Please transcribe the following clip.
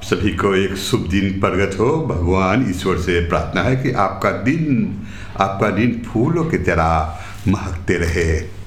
सभी को एक शुभ दिन प्रगट हो। भगवान ईश्वर से प्रार्थना है कि आपका दिन फूलों की तरह महकते रहे।